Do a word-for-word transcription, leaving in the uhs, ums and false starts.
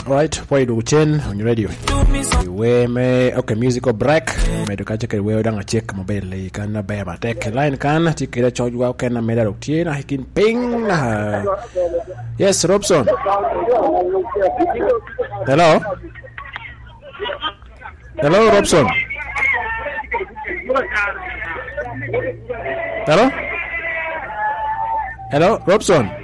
Right, why do ten on your radio? We may okay musical break. May do catch a way down a check mobile. Can buy a tech line can take a charge. Wow, can a matter of teen? I can ping. Yes, Robson. Hello. Hello, Robson. Hello. Hello, Robson.